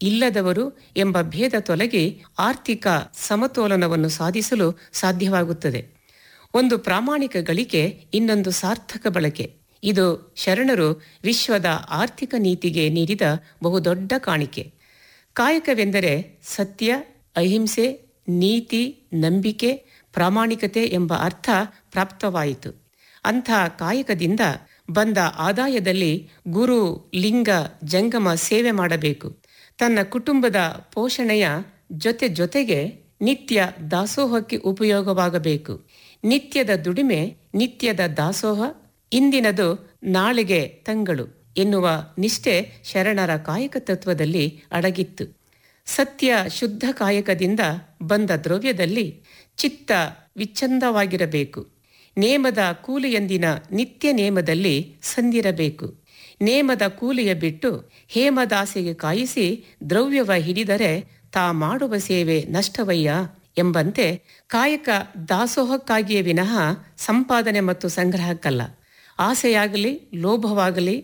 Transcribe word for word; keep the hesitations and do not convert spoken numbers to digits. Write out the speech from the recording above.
ಇಲ್ಲದವರು ಎಂಬ ಭೇದ ತೊಲಗಿ ಆರ್ಥಿಕ ಸಮತೋಲನವನ್ನು ಸಾಧಿಸಲು ಸಾಧ್ಯವಾಗುತ್ತದೆ. ಒಂದು ಪ್ರಾಮಾಣಿಕ ಗಳಿಕೆ, ಇನ್ನೊಂದು ಸಾರ್ಥಕ ಬಳಕೆ. ಇದು ಶರಣರು ವಿಶ್ವದ ಆರ್ಥಿಕ ನೀತಿಗೆ ನೀಡಿದ ಬಹುದೊಡ್ಡ ಕಾಣಿಕೆ. ಕಾಯಕವೆಂದರೆ ಸತ್ಯ, ಅಹಿಂಸೆ, ನೀತಿ, ನಂಬಿಕೆ, ಪ್ರಾಮಾಣಿಕತೆ ಎಂಬ ಅರ್ಥ ಪ್ರಾಪ್ತವಾಯಿತು. ಅಂಥ ಕಾಯಕದಿಂದ ಬಂದ ಆದಾಯದಲ್ಲಿ ಗುರು, ಲಿಂಗ, ಜಂಗಮ ಸೇವೆ ಮಾಡಬೇಕು. ತನ್ನ ಕುಟುಂಬದ ಪೋಷಣೆಯ ಜೊತೆ ಜೊತೆಗೆ ನಿತ್ಯ ದಾಸೋಹಕ್ಕೆ ಉಪಯೋಗವಾಗಬೇಕು. ನಿತ್ಯದ ದುಡಿಮೆ, ನಿತ್ಯದ ದಾಸೋಹ, ಇಂದಿನದು ನಾಳೆಗೆ ತಂಗಳು ಎನ್ನುವ ನಿಷ್ಠೆ ಶರಣರ ಕಾಯಕ ತತ್ವದಲ್ಲಿ ಅಡಗಿತ್ತು. ಸತ್ಯ ಶುದ್ಧ ಕಾಯಕದಿಂದ ಬಂದ ದ್ರವ್ಯದಲ್ಲಿ ಚಿತ್ತ ವಿಚ್ಛಂದವಾಗಿರಬೇಕು. ನೇಮದ ಕೂಲಿಯಂದಿನ ನಿತ್ಯ ನೇಮದಲ್ಲಿ ಸಂದಿರಬೇಕು. ನೇಮದ ಕೂಲಿಯ ಬಿಟ್ಟು ಹೇಮದಾಸೆಗೆ ಕಾಯಿಸಿ ದ್ರವ್ಯವ ಹಿಡಿದರೆ ತಾ ಮಾಡುವ ಸೇವೆ ನಷ್ಟವಯ್ಯ ಎಂಬಂತೆ ಕಾಯಕ ದಾಸೋಹಕ್ಕಾಗಿಯೇ ವಿನಃ ಸಂಪಾದನೆ ಮತ್ತು ಸಂಗ್ರಹಕ್ಕಲ್ಲ. ಆಸೆಯಾಗಲಿ, ಲೋಭವಾಗಲಿ,